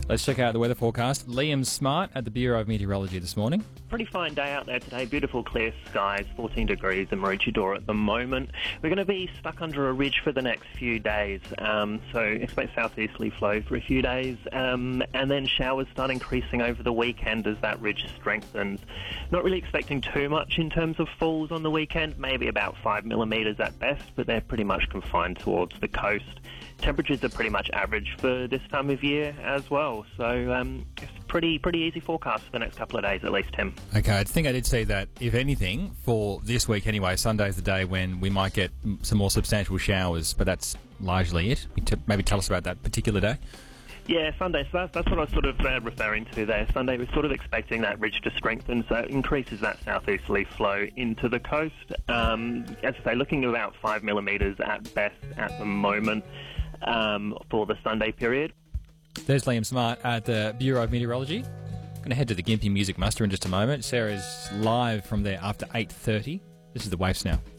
Let's check out the weather forecast. Liam Smart at the Bureau of Meteorology this morning. Pretty fine day out there today. Beautiful clear skies, 14 degrees in Maroochydore at the moment. We're going to be stuck under a ridge for the next few days, so expect southeasterly flow for a few days, and then showers start increasing over the weekend as that ridge strengthens. Not really expecting too much in terms of falls on the weekend, maybe about 5 millimetres at best, but they're pretty much confined towards the coast. Temperatures are pretty much average for this time of year as well, so it's pretty easy forecast for the next couple of days at least, Tim. Okay, I think I did see that, if anything, for this week anyway, Sunday's the day when we might get some more substantial showers, but that's largely it. Maybe tell us about that particular day. Yeah, Sunday, so that's what I was sort of referring to there. Sunday, we're sort of expecting that ridge to strengthen, so it increases that southeasterly flow into the coast. As I say, looking at about 5 millimetres at best at the moment for the Sunday period. There's Liam Smart at the Bureau of Meteorology. Going to head to the Gympie Music Muster in just a moment. Sarah's live from there after 8:30. This is the Waves now.